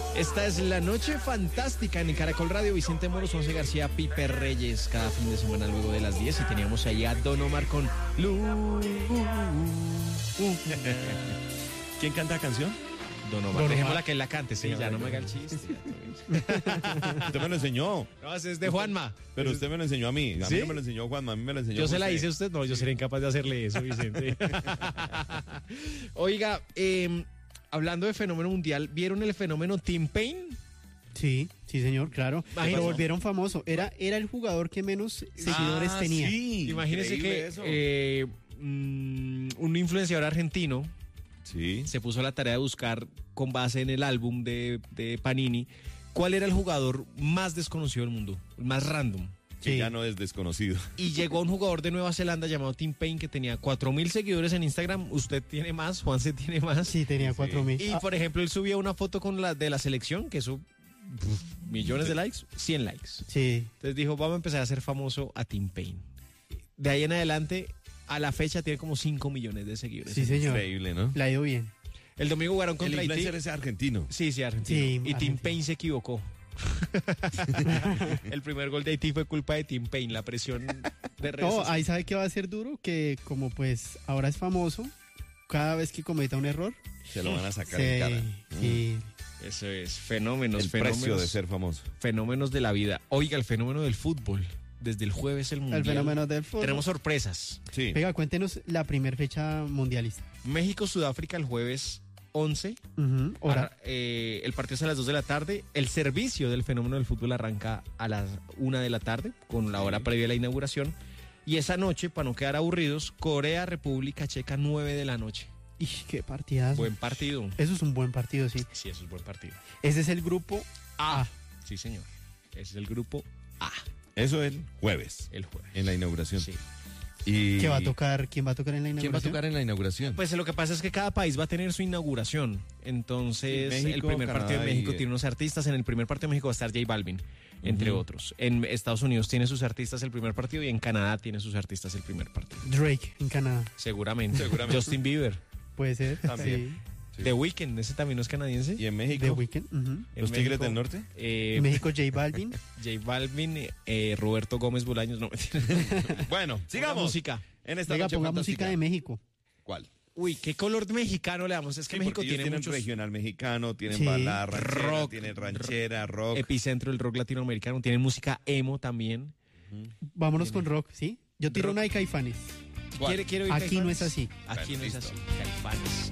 Esta es la noche fantástica en Caracol Radio. Vicente Moros, Once García, Pipe Reyes, cada fin de semana luego de las 10. Y teníamos ahí a Don Omar con Lu. ¿Quién canta la canción? Don Omar. Dejémosla que él la cante, sí, ya no me haga el chiste. Usted me lo enseñó. No, ese es de Juanma. Pero usted me lo enseñó a mí. A ¿Sí? mí no me lo enseñó Juanma, a mí me lo enseñó Yo se la José. hice a usted, no, yo sería incapaz de hacerle eso, Vicente. Oiga, hablando de fenómeno mundial, ¿vieron el fenómeno Tim Payne? Sí, señor, claro. Imagínate. Lo volvieron famoso. Era el jugador que menos seguidores tenía. Sí, Imagínese increíble que eso. un influenciador argentino Sí. se puso a la tarea de buscar, con base en el álbum de Panini, cuál era el jugador más desconocido del mundo, el más random. Que Sí. ya no es desconocido. Y llegó un jugador de Nueva Zelanda llamado Tim Payne que tenía 4.000 seguidores en Instagram. Usted tiene más, Juanse tiene más. Sí, tenía 4.000. Y por ejemplo, él subía una foto con la de la selección, que eso, millones de likes, 100 likes. Sí. Entonces dijo, vamos a empezar a hacer famoso a Tim Payne. De ahí en adelante, a la fecha tiene como 5 millones de seguidores. Sí, señor. Increíble, ¿no? Le ha ido bien. El domingo jugaron El contra Haití. influencer es argentino. Sí, argentino. Sí, y argentino. Tim Payne se equivocó. El primer gol de Haití fue culpa de Tim Payne, la presión de redes No, sociales. ahí sabe que va a ser duro, que como pues ahora es famoso, cada vez que cometa un error, Se lo van a sacar en cara. sí. Eso es, fenómenos, El fenómenos, precio de ser famoso. fenómenos de la vida. Oiga, el fenómeno del fútbol. Desde el jueves el mundial. El fenómeno del fútbol. Tenemos sorpresas. Sí. Venga, cuéntenos la primer fecha mundialista. México-Sudáfrica el jueves 11. Hora. El partido es a las 2 de la tarde. El servicio del fenómeno del fútbol arranca a las 1 de la tarde, con la hora previa a la inauguración. Y esa noche, para no quedar aburridos, Corea-República Checa, 9 de la noche. Ish, qué partidazo. Buen partido. Eso es un buen partido, sí. Sí, eso es buen partido. Ese es el grupo A. Sí, señor. Ese es el grupo A, Eso el jueves, el jueves. en la inauguración. Sí. Y... ¿Quién va a tocar en la inauguración? ¿Quién va a tocar en la inauguración? Pues lo que pasa es que cada país va a tener su inauguración. Entonces, Sí, México, el primer partido de Canadá México y- tiene unos artistas. En el primer partido de México va a estar J Balvin, entre otros. En Estados Unidos tiene sus artistas el primer partido y en Canadá tiene sus artistas el primer partido. Drake en Canadá. Seguramente. Seguramente. Justin Bieber. Puede ser. También. Sí. Sí. The Weeknd, ese también no es canadiense. ¿Y en México? The Weeknd. En ¿Los Tigres del Norte? En México, J Balvin. J Balvin, Roberto Gómez Bolaños. No, mentira. Bueno, sigamos. música. En esta Venga, noche ponga fantástica. música de México. ¿Cuál? Uy, ¿qué color mexicano le damos? Es que Sí, México porque ellos tiene tienen muchos... regional mexicano, tienen Sí. balada ranchera, Rock. tienen ranchera, rock. Epicentro del rock latinoamericano. Tienen música emo también. Vámonos con rock, ¿sí? Yo tiro Rock. una de Caifanes. ¿Cuál? Quiero oír Aquí no Caifanes? es así. Aquí no es Listo. así. Caifanes.